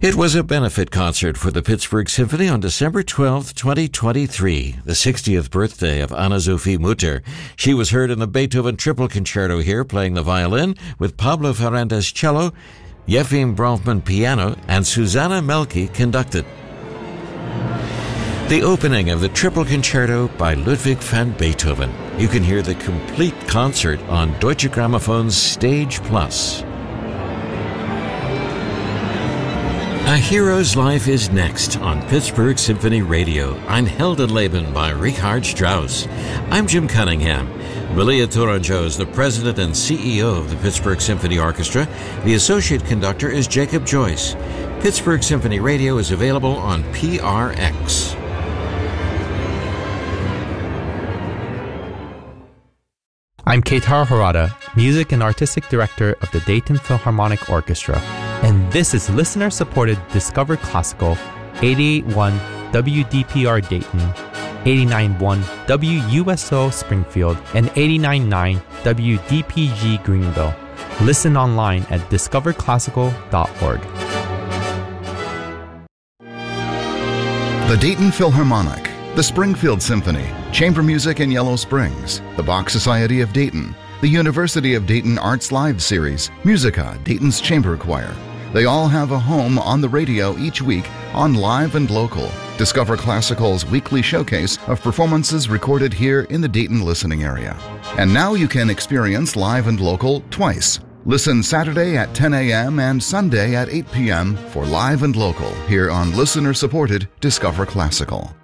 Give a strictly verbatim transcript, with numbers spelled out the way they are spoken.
It was a benefit concert for the Pittsburgh Symphony on December twelfth, twenty twenty-three, the sixtieth birthday of Anna-Sophie Mutter. She was heard in the Beethoven Triple Concerto here, playing the violin, with Pablo Ferrandez cello, Yefim Bronfman piano, and Susanna Melke conducted. The opening of the Triple Concerto by Ludwig van Beethoven. You can hear the complete concert on Deutsche Grammophon's Stage Plus. A Hero's Life is next on Pittsburgh Symphony Radio. I'm Heldenleben by Richard Strauss. I'm Jim Cunningham. Malia Tourangeau is the president and C E O of the Pittsburgh Symphony Orchestra. The associate conductor is Jacob Joyce. Pittsburgh Symphony Radio is available on P R X. I'm Keitar Harada, Music and Artistic Director of the Dayton Philharmonic Orchestra, and this is listener-supported Discover Classical, eighty-eight point one W D P R Dayton, eighty-nine point one W U S O Springfield, and eighty-nine point nine W D P G Greenville. Listen online at discover classical dot org. The Dayton Philharmonic, the Springfield Symphony, Chamber Music in Yellow Springs, the Bach Society of Dayton, the University of Dayton Arts Live Series, Musica, Dayton's Chamber Choir. They all have a home on the radio each week on Live and Local. Discover Classical's weekly showcase of performances recorded here in the Dayton listening area. And now you can experience Live and Local twice. Listen Saturday at ten a.m. and Sunday at eight p.m. for Live and Local here on listener-supported Discover Classical.